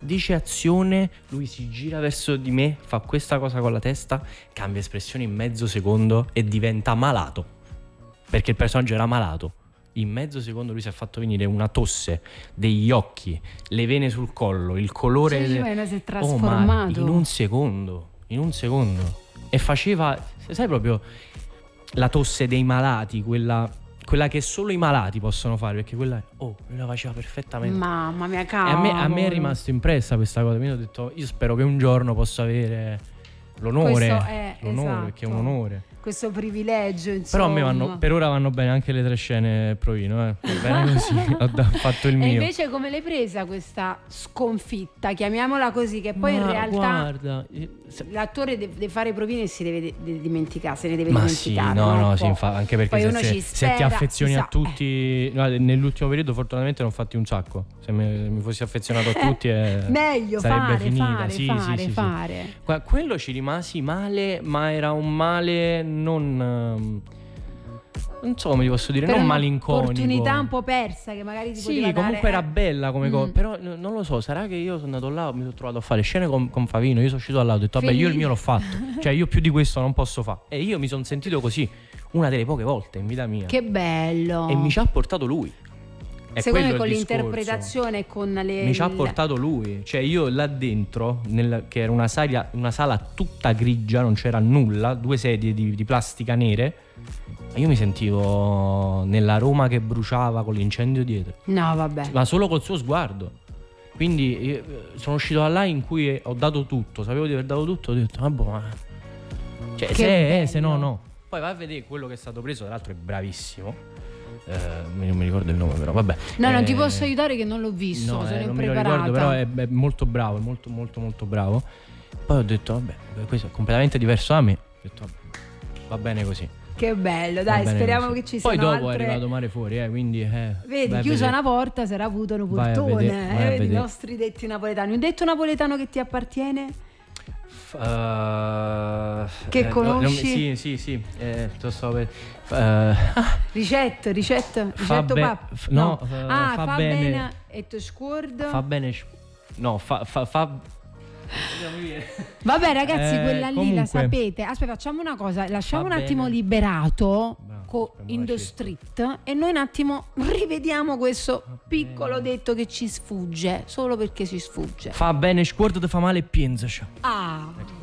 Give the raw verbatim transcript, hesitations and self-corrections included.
dice azione, lui si gira verso di me, fa questa cosa con la testa, cambia espressione in mezzo secondo e diventa malato, perché il personaggio era malato. In mezzo secondo lui si è fatto venire una tosse, degli occhi, le vene sul collo, il colore, cioè, de... si è trasformato. Oh, ma in un secondo, in un secondo. E faceva, sai, proprio la tosse dei malati, quella, quella che solo i malati possono fare, perché quella, oh, lui la faceva perfettamente. Mamma mia, cavolo. E a me, a me è rimasto impressa questa cosa. Mi ho detto, io spero che un giorno possa avere l'onore, è, l'onore, esatto, perché è un onore. Questo privilegio, insomma. Però a me vanno, per ora vanno bene anche le tre scene Provino, eh. Va bene così, ho fatto il mio. E invece come l'hai presa questa sconfitta, chiamiamola così, che poi Ma in realtà guarda, se... l'attore deve, deve fare Provino e si deve de- de- dimenticare, se ne deve Ma dimenticare. sì, no, no, no sì, infa- anche perché poi se, uno se, ci se spera, ti affezioni a sa, tutti, eh. no, nell'ultimo periodo fortunatamente ne ho fatti un sacco. Se me, mi fossi affezionato a tutti eh, meglio sarebbe fare, finita. fare, sì, fare, sì, sì, fare. Sì. Qua, quello ci rimasi male, ma era un male non... non so come ti posso dire, per non malinconico. Un'opportunità un po' persa che magari ti sì, poteva dare. comunque era bella come mm. cosa. Però n- non lo so, sarà che io sono andato là, mi sono trovato a fare scene con, con Favino. Io sono uscito dall'auto e ho detto, vabbè, io il mio l'ho fatto. Cioè, io più di questo non posso fare. E io mi sono sentito così una delle poche volte in vita mia. Che bello. E mi ci ha portato lui. È secondo me quello con il discorso. l'interpretazione e con le mi ci ha portato lui. Cioè io là dentro nel, che era una sala, una sala tutta grigia, non c'era nulla, due sedie di, di plastica nere. Io mi sentivo nella Roma che bruciava con l'incendio dietro. No, vabbè. Ma solo col suo sguardo. Quindi io sono uscito da là in cui ho dato tutto. Sapevo di aver dato tutto. Ho detto, vabbè, ma... cioè, che se è, se no, no. Poi vai a vedere quello che è stato preso. Tra l'altro è bravissimo. Eh, non mi ricordo il nome, però vabbè. No, eh, non ti posso aiutare che non l'ho visto. No, sono eh, non impreparata. me lo ricordo, però è, è molto bravo. È molto, molto, molto bravo. Poi ho detto, vabbè, questo è completamente diverso da me. Ho detto, vabbè, va bene così. Che bello, dai, speriamo così. che ci Poi siano dopo altre... è arrivato Mare Fuori, eh, quindi eh, vedi, chiusa una porta sarà avuto un portone, vedere, eh, vedi i nostri detti napoletani. Un detto napoletano che ti appartiene? Uh, che eh, conosci? No, sì, sì, sì, eh, lo so per, uh, ricetto, ricetto, ricetto be- pap. f- no, no. uh, ah, fa, fa bene, bene e te scordo. Fa bene, no, fa, fa, fa... Vabbè ragazzi, eh, quella lì comunque... la sapete. Aspetta, facciamo una cosa, lasciamo fa un attimo bene. liberato Bravo, co- in the street e noi un attimo rivediamo questo va piccolo bene. detto che ci sfugge, solo perché ci sfugge. Fa bene, scordo, ti fa male e pensaci. Ah.